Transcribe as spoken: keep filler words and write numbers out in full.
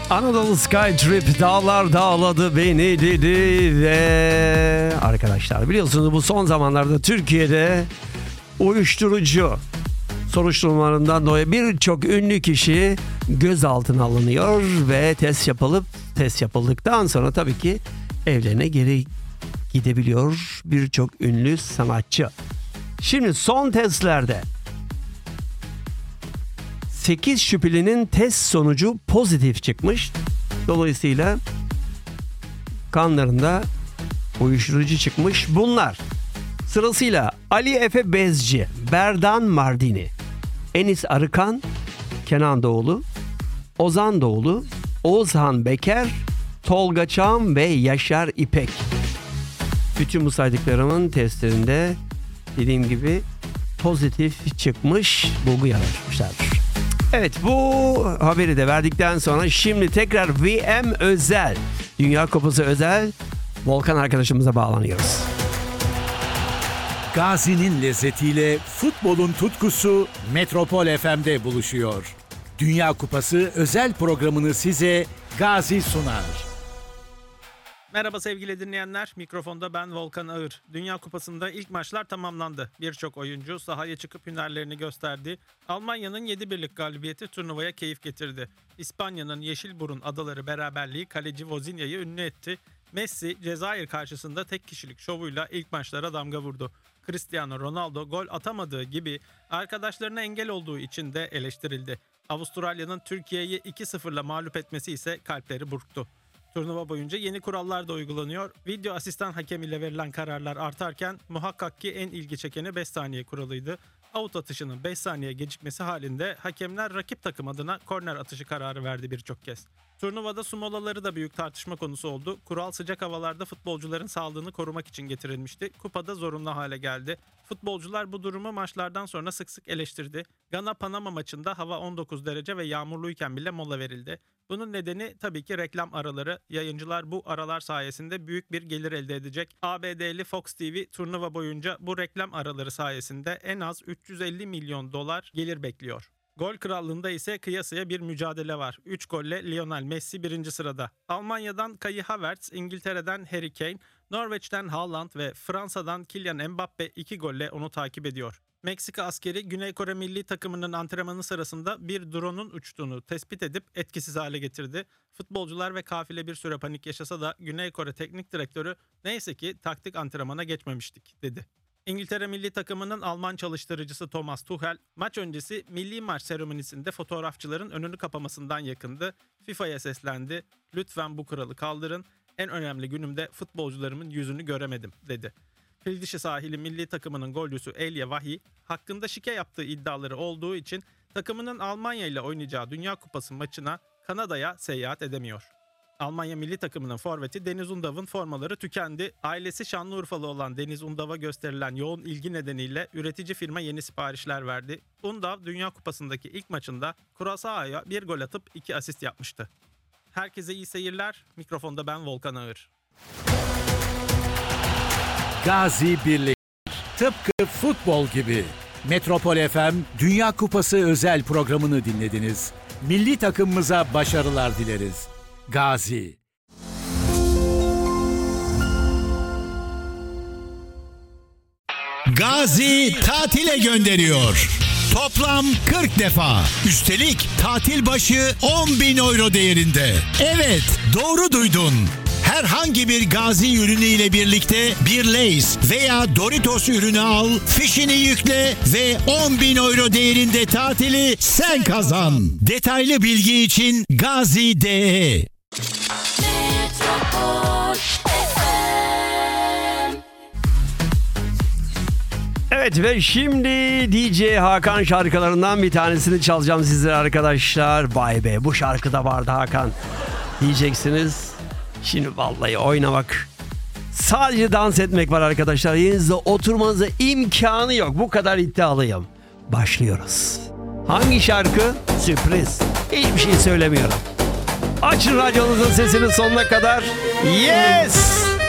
Anadolu Skytrip dağlar dağladı beni dedi ve arkadaşlar biliyorsunuz bu son zamanlarda Türkiye'de uyuşturucu soruşturmalarından dolayı birçok ünlü kişi gözaltına alınıyor ve test yapılıp test yapıldıktan sonra tabii ki evlerine geri gidebiliyor birçok ünlü sanatçı. Şimdi son testlerde sekiz şüphelinin test sonucu pozitif çıkmış. Dolayısıyla kanlarında uyuşturucu çıkmış. Bunlar sırasıyla Ali Efe Bezci, Berdan Mardini, Enis Arıkan, Kenan Doğulu, Ozan Doğulu, Oğuzhan Beker, Tolga Çam ve Yaşar İpek. Bütün bu saydıklarımın testlerinde dediğim gibi pozitif çıkmış, bulgu yaratmışlar. Evet, bu haberi de verdikten sonra şimdi tekrar V M özel, Dünya Kupası özel Volkan arkadaşımıza bağlanıyoruz. Gazi'nin lezzetiyle futbolun tutkusu Metropol F M'de buluşuyor. Dünya Kupası özel programını size Gazi sunar. Merhaba sevgili dinleyenler, mikrofonda ben Volkan Ağır. Dünya Kupası'nda ilk maçlar tamamlandı. Birçok oyuncu sahaya çıkıp hünerlerini gösterdi. Almanya'nın yedi birlik galibiyeti turnuvaya keyif getirdi. İspanya'nın Yeşilburun Adaları beraberliği kaleci Vozinha'yı ünlü etti. Messi, Cezayir karşısında tek kişilik şovuyla ilk maçlara damga vurdu. Cristiano Ronaldo gol atamadığı gibi arkadaşlarına engel olduğu için de eleştirildi. Avustralya'nın Türkiye'yi iki sıfırla mağlup etmesi ise kalpleri burktu. Turnuva boyunca yeni kurallar da uygulanıyor. Video asistan hakem ile verilen kararlar artarken muhakkak ki en ilgi çekeni beş saniye kuralıydı. Out atışının beş saniye gecikmesi halinde hakemler rakip takım adına korner atışı kararı verdi birçok kez. Turnuvada su molaları da büyük tartışma konusu oldu. Kural sıcak havalarda futbolcuların sağlığını korumak için getirilmişti. Kupada zorunlu hale geldi. Futbolcular bu durumu maçlardan sonra sık sık eleştirdi. Gana-Panama maçında hava on dokuz derece ve yağmurluyken bile mola verildi. Bunun nedeni tabii ki reklam araları. Yayıncılar bu aralar sayesinde büyük bir gelir elde edecek. A B D'li Fox T V turnuva boyunca bu reklam araları sayesinde en az üç yüz elli milyon dolar gelir bekliyor. Gol krallığında ise kıyasıya bir mücadele var. üç golle Lionel Messi birinci sırada. Almanya'dan Kai Havertz, İngiltere'den Harry Kane, Norveç'ten Haaland ve Fransa'dan Kylian Mbappe iki golle onu takip ediyor. Meksika askeri Güney Kore milli takımının antrenmanı sırasında bir drone'un uçtuğunu tespit edip etkisiz hale getirdi. Futbolcular ve kafile bir süre panik yaşasa da Güney Kore teknik direktörü neyse ki taktik antrenmana geçmemiştik dedi. İngiltere milli takımının Alman çalıştırıcısı Thomas Tuchel maç öncesi milli maç seremonisinde fotoğrafçıların önünü kapamasından yakındı. FIFA'ya seslendi. Lütfen bu kuralı kaldırın. En önemli günümde futbolcularımın yüzünü göremedim dedi. Fildişi sahili milli takımının golcüsü Elia Wahi hakkında şike yaptığı iddiaları olduğu için takımının Almanya ile oynayacağı Dünya Kupası maçına Kanada'ya seyahat edemiyor. Almanya milli takımının forveti Deniz Undav'ın formaları tükendi. Ailesi Şanlıurfalı olan Deniz Undav'a gösterilen yoğun ilgi nedeniyle üretici firma yeni siparişler verdi. Undav Dünya Kupası'ndaki ilk maçında Curaçao'ya bir gol atıp iki asist yapmıştı. Herkese iyi seyirler. Mikrofonda ben Volkan Ağır. Gazi Birlik. Tıpkı futbol gibi. Metropol F M Dünya Kupası özel programını dinlediniz. Milli takımımıza başarılar dileriz. Gazi. Gazi tatile gönderiyor. Toplam kırk defa. Üstelik tatil başı on bin euro değerinde. Evet, doğru duydun. Herhangi bir Gazi ürünü ile birlikte bir Lay's veya Doritos ürünü al, fişini yükle ve on bin euro değerinde tatili sen kazan. Detaylı bilgi için Gazi nokta de. Evet ve şimdi D J Hakan şarkılarından bir tanesini çalacağım sizlere arkadaşlar. Vay be, bu şarkıda vardı Hakan diyeceksiniz. Şimdi vallahi oynamak, sadece dans etmek var arkadaşlar. Yerinizde oturmanıza imkanı yok. Bu kadar iddialıyım. Başlıyoruz. Hangi şarkı? Sürpriz. Hiçbir şey söylemiyorum. Açın radyonuzun sesini sonuna kadar. Yes!